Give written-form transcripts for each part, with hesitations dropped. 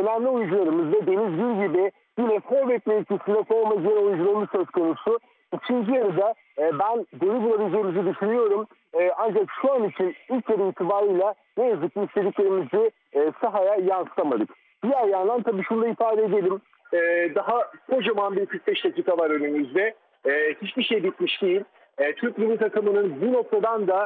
önemli oyuncularımız da Deniz Gül gibi yine forvet mevkisinde formacayan oyuncularımız söz konusu. İkinci yarıda ben golü bulabileceğimizi düşünüyorum. Ancak şu an için ilk yarı itibariyle ne yazık ki istediklerimizi sahaya yansıtamadık. Diğer yandan tabii şunu da ifade edelim. Daha kocaman bir 45 dakika var önümüzde. Hiçbir şey bitmiş değil. Türk milli takımının bu noktadan da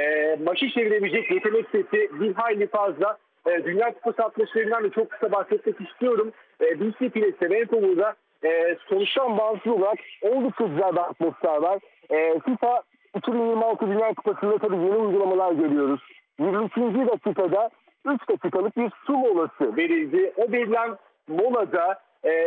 maçı çevirebilecek yetenek seti bir hayli fazla. Dünya Kupası atmosferinden de çok kısa bahsetmek istiyorum. BC Ples'te Vancouver'da sonuçtan bağımsız olarak oldukça güzel bir atmosfer var. FIFA 2026 Dünya Kupası'nda tabii yeni uygulamalar görüyoruz. 22. dakikada 3 dakikalık bir su molası verildi. O verilen molada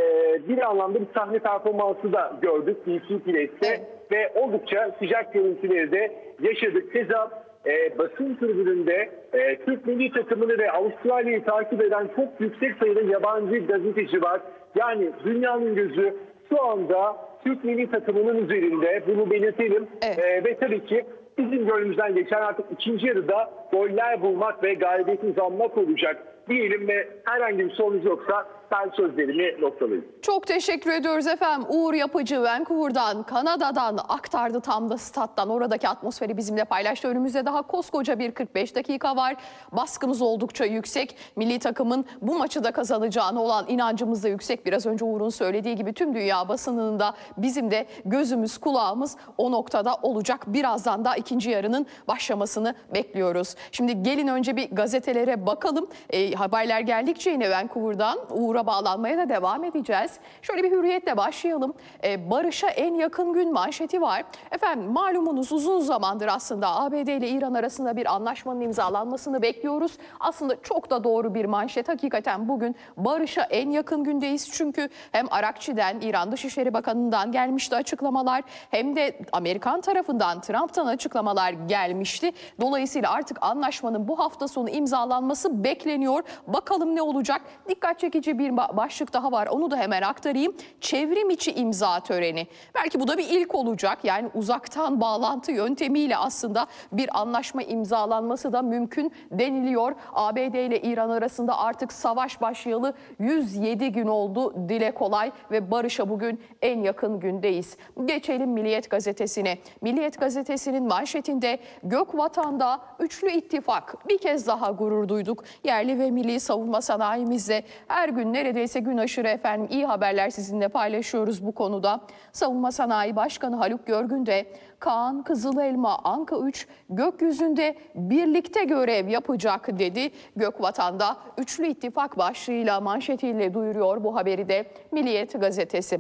bir anlamda bir sahne performansı da gördük BC Ples'te ve oldukça sıcak görüntüleri de yaşadık. Keza basın tribününde Türk milli takımını ve Avustralya'yı takip eden çok yüksek sayıda yabancı gazeteci var. Yani dünyanın gözü şu anda Türk milli takımının üzerinde, bunu belirtelim. Ve tabii ki bizim gönlümüzden geçen artık ikinci yarıda goller bulmak ve galibiyeti uzanmak olacak diyelim ve herhangi bir sorunuz yoksa ben sözlerimi noktalayayım. Çok teşekkür ediyoruz efendim. Uğur Yapıcı Vancouver'dan, Kanada'dan aktardı tam da stat'tan. Oradaki atmosferi bizimle paylaştı. Önümüzde daha koskoca bir 45 dakika var. Baskımız oldukça yüksek. Milli takımın bu maçı da kazanacağına olan inancımız da yüksek. Biraz önce Uğur'un söylediği gibi tüm dünya basınının da bizim de gözümüz kulağımız o noktada olacak. Birazdan da ikinci yarının başlamasını bekliyoruz. Şimdi gelin önce bir gazetelere bakalım. Haberler geldikçe yine Vancouver'dan Uğur'a bağlanmaya da devam edeceğiz. Şöyle bir Hürriyet'le başlayalım. Barış'a en yakın gün manşeti var. Efendim malumunuz uzun zamandır aslında ABD ile İran arasında bir anlaşmanın imzalanmasını bekliyoruz. Aslında çok da doğru bir manşet. Hakikaten bugün barış'a en yakın gündeyiz. Çünkü hem Arakçi'den, İran Dışişleri Bakanı'ndan gelmişti açıklamalar, hem de Amerikan tarafından, Trump'tan açıklamalar gelmişti. Dolayısıyla artık anlaşmanın bu hafta sonu imzalanması bekleniyor. Bakalım ne olacak? Dikkat çekici bir başlık daha var. Onu da hemen aktarayım. Çevrim içi imza töreni. Belki bu da bir ilk olacak. Yani uzaktan bağlantı yöntemiyle aslında bir anlaşma imzalanması da mümkün deniliyor. ABD ile İran arasında artık savaş başlayalı 107 gün oldu. Dile kolay ve barışa bugün en yakın gündeyiz. Geçelim Milliyet Gazetesi'ne. Milliyet Gazetesi'nin manşetinde Gökvatan'da üçlü ittifak. Bir kez daha gurur duyduk. Yerli ve milli savunma sanayimizde her gün neredeyse gün aşırı efendim iyi haberler sizinle paylaşıyoruz bu konuda. Savunma Sanayi Başkanı Haluk Görgün de Kaan, Kızılelma, Anka 3 gökyüzünde birlikte görev yapacak dedi. Gökvatan'da üçlü ittifak başlığıyla manşetiyle duyuruyor bu haberi de Milliyet Gazetesi.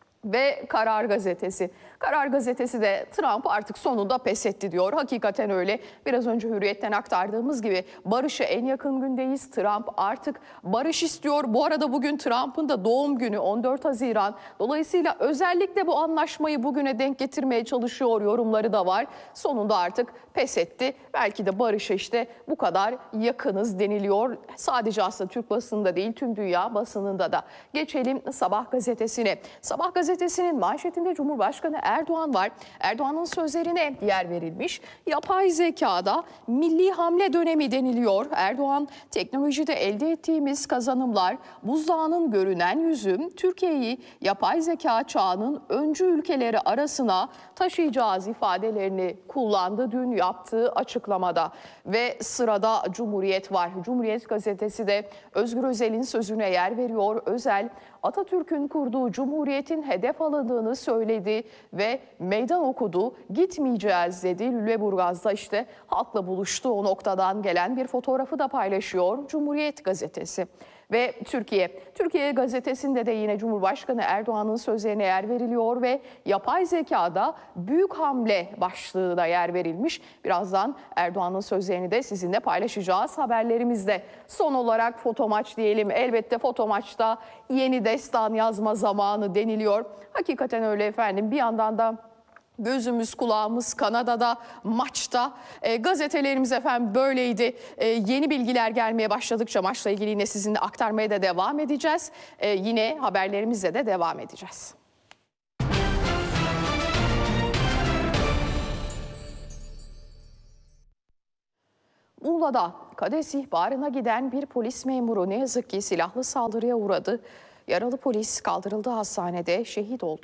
Ve Karar Gazetesi. Karar Gazetesi de Trump artık sonunda pes etti diyor. Hakikaten öyle. Biraz önce Hürriyet'ten aktardığımız gibi barışa en yakın gündeyiz. Trump artık barış istiyor. Bu arada bugün Trump'ın da doğum günü 14 Haziran. Dolayısıyla özellikle bu anlaşmayı bugüne denk getirmeye çalışıyor yorumları da var. Sonunda artık pes etti. Belki de barışa işte bu kadar yakınız deniliyor. Sadece aslında Türk basınında değil tüm dünya basınında da. Geçelim Sabah gazetesine. Sabah gazetesinin manşetinde Cumhurbaşkanı Erdoğan var. Erdoğan'ın sözlerine yer verilmiş. Yapay zekada milli hamle dönemi deniliyor. Erdoğan, teknolojide elde ettiğimiz kazanımlar, buzdağının görünen yüzü, Türkiye'yi yapay zeka çağının öncü ülkeleri arasına taşıyacağız ifadelerini kullandı dün yaptığı açıklamada. Ve sırada Cumhuriyet var. Cumhuriyet gazetesi de Özgür Özel'in sözüne yer veriyor. Özel, Atatürk'ün kurduğu Cumhuriyet'in hedef alındığını söyledi ve meydan okudu. Gitmeyeceğiz dedi. Lüleburgaz'da işte halkla buluştu. O noktadan gelen bir fotoğrafı da paylaşıyor Cumhuriyet gazetesi. Ve Türkiye gazetesinde de yine Cumhurbaşkanı Erdoğan'ın sözlerine yer veriliyor ve yapay zekada büyük hamle başlığına yer verilmiş. Birazdan Erdoğan'ın sözlerini de sizinle paylaşacağız haberlerimizde. Son olarak Fotomaç diyelim. Elbette Fotomaç'ta yeni destan yazma zamanı deniliyor. Hakikaten öyle efendim. Bir yandan da gözümüz kulağımız Kanada'da, maçta. Gazetelerimiz efendim böyleydi. Yeni bilgiler gelmeye başladıkça maçla ilgili yine sizinle aktarmaya da devam edeceğiz. Yine haberlerimizle de devam edeceğiz. Muğla'da Kades ihbarına giden bir polis memuru ne yazık ki silahlı saldırıya uğradı. Yaralı polis kaldırıldığı hastanede şehit oldu.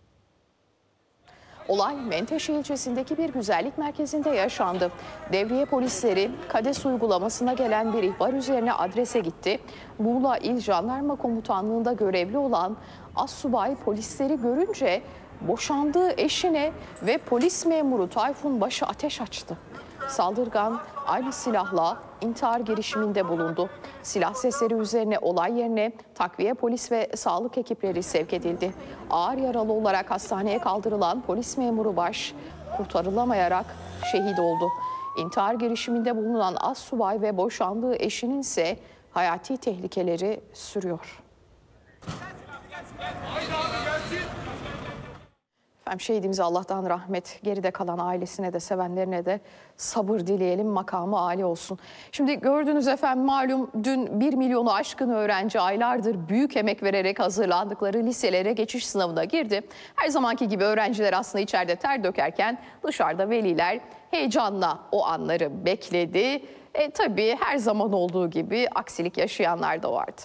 Olay Menteşe ilçesindeki bir güzellik merkezinde yaşandı. Devriye polisleri Kades uygulamasına gelen bir ihbar üzerine adrese gitti. Muğla İl Jandarma Komutanlığı'nda görevli olan astsubay polisleri görünce boşandığı eşine ve polis memuru Tayfun Baş'a ateş açtı. Saldırgan aynı silahla intihar girişiminde bulundu. Silah sesleri üzerine olay yerine takviye polis ve sağlık ekipleri sevk edildi. Ağır yaralı olarak hastaneye kaldırılan polis memuru Baş kurtarılamayarak şehit oldu. İntihar girişiminde bulunan astsubay ve boşandığı eşinin ise hayati tehlikeleri sürüyor. Efendim şehidimize Allah'tan rahmet, geride kalan ailesine de sevenlerine de sabır dileyelim, makamı âli olsun. Şimdi gördünüz efendim, malum dün 1 milyonu aşkın öğrenci aylardır büyük emek vererek hazırlandıkları liselere geçiş sınavına girdi. Her zamanki gibi öğrenciler aslında içeride ter dökerken dışarıda veliler heyecanla o anları bekledi. Tabii her zaman olduğu gibi aksilik yaşayanlar da vardı.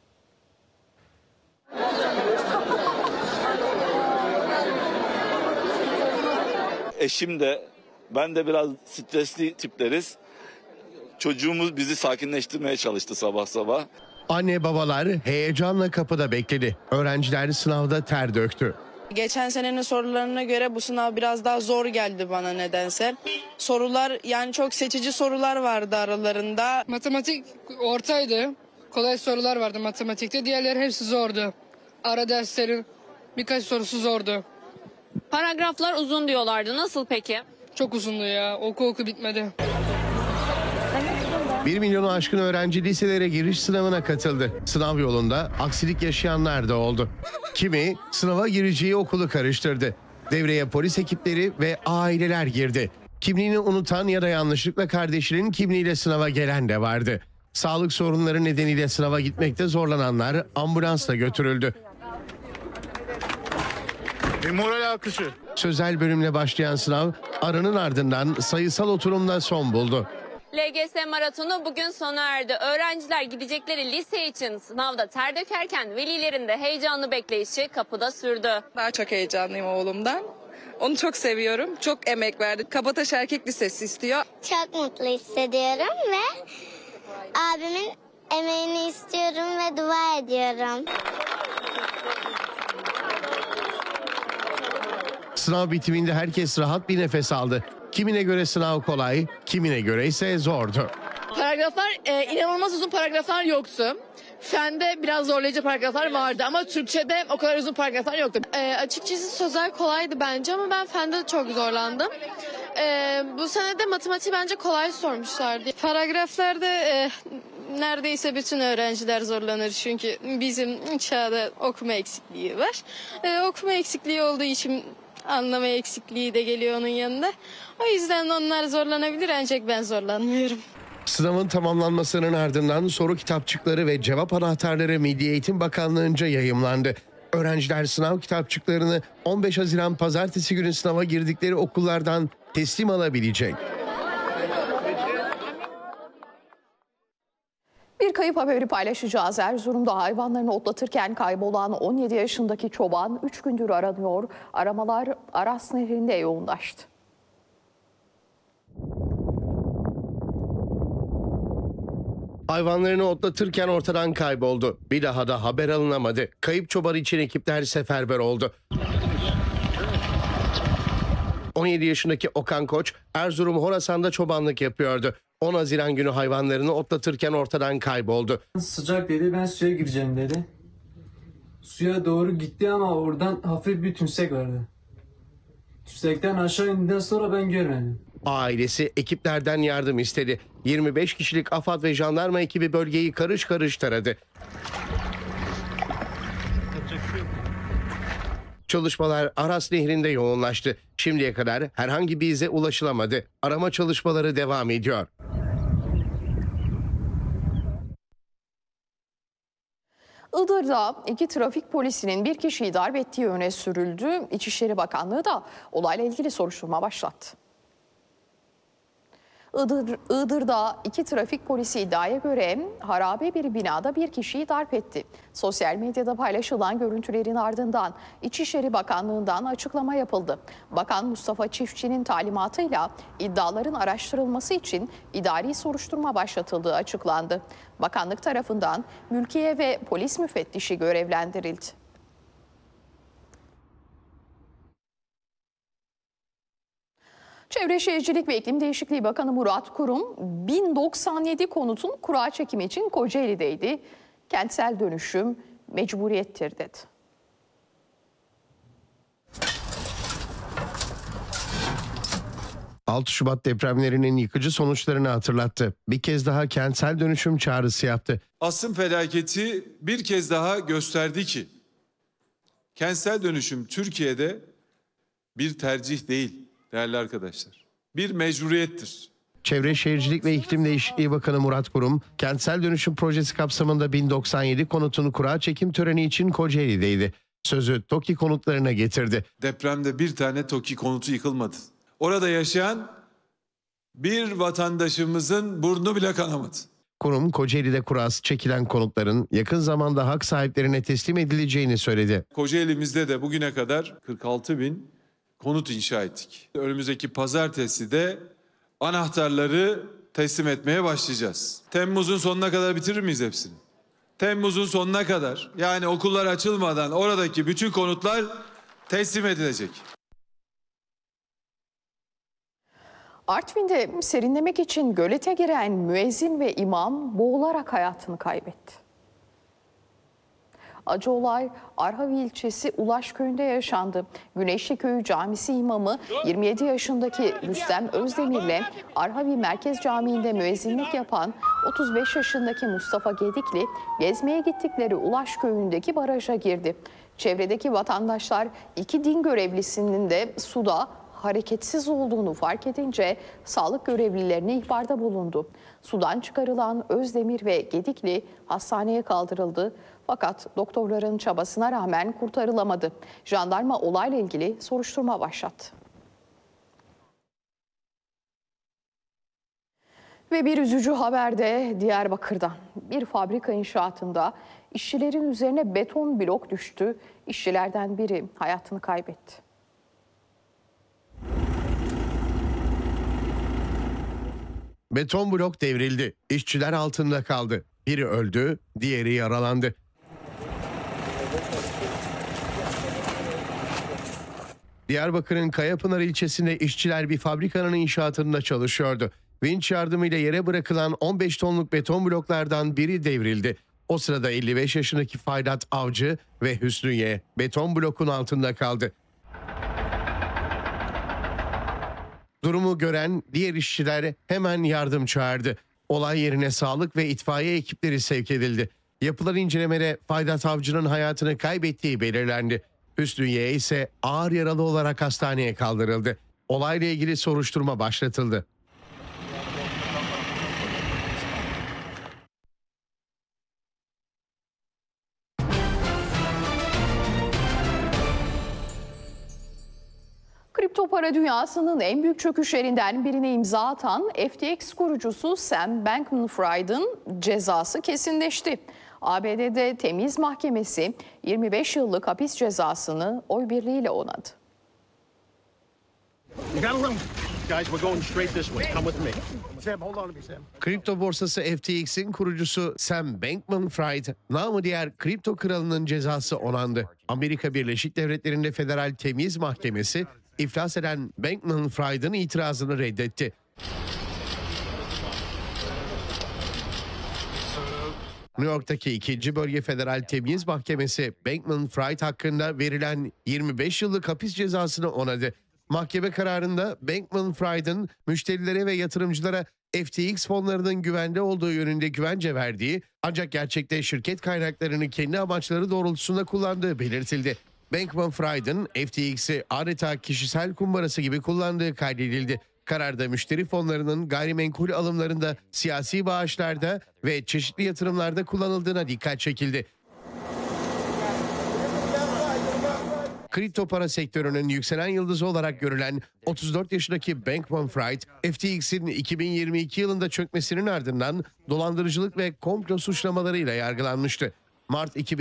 Eşim de ben de biraz stresli tipleriz. Çocuğumuz bizi sakinleştirmeye çalıştı sabah sabah. Anne babalar heyecanla kapıda bekledi. Öğrenciler sınavda ter döktü. Geçen senenin sorularına göre bu sınav biraz daha zor geldi bana nedense. Sorular, yani çok seçici sorular vardı aralarında. Matematik ortaydı. Kolay sorular vardı matematikte. Diğerleri hepsi zordu. Ara derslerin birkaç sorusu zordu. Paragraflar uzun diyorlardı. Nasıl peki? Çok uzundu ya. Oku bitmedi. 1 milyonu aşkın öğrenci liselere giriş sınavına katıldı. Sınav yolunda aksilik yaşayanlar da oldu. Kimi sınava gireceği okulu karıştırdı. Devreye polis ekipleri ve aileler girdi. Kimliğini unutan ya da yanlışlıkla kardeşinin kimliğiyle sınava gelen de vardı. Sağlık sorunları nedeniyle sınava gitmekte zorlananlar ambulansla götürüldü. Moral alkışı. Sözel bölümle başlayan sınav aranın ardından sayısal oturumla son buldu. LGS maratonu bugün sona erdi. Öğrenciler gidecekleri lise için sınavda ter dökerken velilerin de heyecanlı bekleyişi kapıda sürdü. Daha çok heyecanlıyım oğlumdan. Onu çok seviyorum. Çok emek verdi. Kabataş Erkek Lisesi istiyor. Çok mutlu hissediyorum ve abimin emeğini istiyorum ve dua ediyorum. Sınav bitiminde herkes rahat bir nefes aldı. Kimine göre sınav kolay, kimine göre ise zordu. Paragraflar inanılmaz uzun paragraflar yoktu. Fende biraz zorlayıcı paragraflar vardı ama Türkçe'de o kadar uzun paragraflar yoktu. Açıkçası sözel kolaydı bence ama ben fende çok zorlandım. Bu sene de matematiği bence kolay sormuşlardı. Paragraflarda neredeyse bütün öğrenciler zorlanır çünkü bizim çağda okuma eksikliği var. Okuma eksikliği olduğu için anlama eksikliği de geliyor onun yanında. O yüzden onlar zorlanabilir ancak ben zorlanmıyorum. Sınavın tamamlanmasının ardından soru kitapçıkları ve cevap anahtarları Milli Eğitim Bakanlığı'nca yayımlandı. Öğrenciler sınav kitapçıklarını 15 Haziran Pazartesi günü sınava girdikleri okullardan teslim alabilecek. Bir kayıp haberi paylaşacağız. Erzurum'da hayvanlarını otlatırken kaybolan 17 yaşındaki çoban 3 gündür aranıyor. Aramalar Aras Nehri'nde yoğunlaştı. Hayvanlarını otlatırken ortadan kayboldu. Bir daha da haber alınamadı. Kayıp çoban için ekipler seferber oldu. 17 yaşındaki Okan Koç, Erzurum Horasan'da çobanlık yapıyordu. 10 Haziran günü hayvanlarını otlatırken ortadan kayboldu. Sıcak dedi, ben suya gireceğim dedi. Suya doğru gitti ama oradan hafif bir tümsek vardı. Tümsekten aşağı indikten sonra ben görmedim. Ailesi ekiplerden yardım istedi. 25 kişilik AFAD ve jandarma ekibi bölgeyi karış karış taradı. Çalışmalar Aras Nehri'nde yoğunlaştı. Şimdiye kadar herhangi bir ize ulaşılamadı. Arama çalışmaları devam ediyor. Iğdır'da 2 trafik polisinin bir kişiyi darp ettiği öne sürüldü. İçişleri Bakanlığı da olayla ilgili soruşturma başlattı. Iğdır'da 2 trafik polisi iddiaya göre harabe bir binada bir kişiyi darp etti. Sosyal medyada paylaşılan görüntülerin ardından İçişleri Bakanlığı'ndan açıklama yapıldı. Bakan Mustafa Çiftçi'nin talimatıyla iddiaların araştırılması için idari soruşturma başlatıldığı açıklandı. Bakanlık tarafından mülkiye ve polis müfettişi görevlendirildi. Çevre Şehircilik ve İklim Değişikliği Bakanı Murat Kurum, 1097 konutun kura çekimi için Kocaeli'deydi. Kentsel dönüşüm mecburiyettir dedi. ...6 Şubat depremlerinin yıkıcı sonuçlarını hatırlattı. Bir kez daha kentsel dönüşüm çağrısı yaptı. Asrın felaketi bir kez daha gösterdi ki... ...kentsel dönüşüm Türkiye'de bir tercih değil değerli arkadaşlar. Bir mecburiyettir. Çevre Şehircilik ve İklim Değişikliği Bakanı Murat Kurum, kentsel dönüşüm projesi kapsamında 1097 konutun kura çekim töreni için Kocaeli'deydi. Sözü TOKİ konutlarına getirdi. Depremde bir tane TOKİ konutu yıkılmadı. Orada yaşayan bir vatandaşımızın burnu bile kanamadı. Kurum, Kocaeli'de kurası çekilen konutların yakın zamanda hak sahiplerine teslim edileceğini söyledi. Kocaeli'mizde de bugüne kadar 46.000 konut inşa ettik. Önümüzdeki pazartesi de anahtarları teslim etmeye başlayacağız. Temmuz'un sonuna kadar bitirir miyiz hepsini? Temmuz'un sonuna kadar, yani okullar açılmadan oradaki bütün konutlar teslim edilecek. Artvin'de serinlemek için gölete giren müezzin ve imam boğularak hayatını kaybetti. Acı olay Arhavi ilçesi Ulaş köyünde yaşandı. Güneşli Köyü Camisi imamı 27 yaşındaki Rüstem Özdemir'le Arhavi Merkez Camii'nde müezzinlik yapan 35 yaşındaki Mustafa Gedikli gezmeye gittikleri Ulaş köyündeki baraja girdi. Çevredeki vatandaşlar 2 din görevlisinin de suda hareketsiz olduğunu fark edince sağlık görevlilerine ihbarda bulundu. Sudan çıkarılan Özdemir ve Gedikli hastaneye kaldırıldı. Fakat doktorların çabasına rağmen kurtarılamadı. Jandarma olayla ilgili soruşturma başlattı. Ve bir üzücü haber de Diyarbakır'dan. Bir fabrika inşaatında işçilerin üzerine beton blok düştü. İşçilerden biri hayatını kaybetti. Beton blok devrildi. İşçiler altında kaldı. Biri öldü, diğeri yaralandı. Diyarbakır'ın Kayapınar ilçesinde işçiler bir fabrikanın inşaatında çalışıyordu. Vinç yardımıyla yere bırakılan 15 tonluk beton bloklardan biri devrildi. O sırada 55 yaşındaki Faydat Avcı ve Hüsnüye beton blokun altında kaldı. Durumu gören diğer işçiler hemen yardım çağırdı. Olay yerine sağlık ve itfaiye ekipleri sevk edildi. Yapılan incelemede Faydat Avcı'nın hayatını kaybettiği belirlendi. Hüsnüye ise ağır yaralı olarak hastaneye kaldırıldı. Olayla ilgili soruşturma başlatıldı. Kripto para dünyasının en büyük çöküşlerinden birine imza atan FTX kurucusu Sam Bankman-Fried'in cezası kesinleşti. ABD'de Temiz Mahkemesi 25 yıllık hapis cezasını oy birliğiyle onadı. Kripto borsası FTX'in kurucusu Sam Bankman-Fried, namı diğer kripto kralının cezası onandı. Amerika Birleşik Devletleri'nde Federal Temiz Mahkemesi, iflas eden Bankman-Fried'in itirazını reddetti. New York'taki 2. Bölge Federal Temiz Mahkemesi, Bankman-Fried hakkında verilen 25 yıllık hapis cezasını onadı. Mahkeme kararında Bankman-Fried'in müşterilere ve yatırımcılara FTX fonlarının güvende olduğu yönünde güvence verdiği, ancak gerçekte şirket kaynaklarını kendi amaçları doğrultusunda kullandığı belirtildi. Bankman-Fried'in FTX'i adeta kişisel kumbarası gibi kullandığı kaydedildi. Kararda müşteri fonlarının gayrimenkul alımlarında, siyasi bağışlarda ve çeşitli yatırımlarda kullanıldığına dikkat çekildi. Kripto para sektörünün yükselen yıldızı olarak görülen 34 yaşındaki Bankman-Fried, FTX'in 2022 yılında çökmesinin ardından dolandırıcılık ve komplo suçlamalarıyla yargılanmıştı. Mart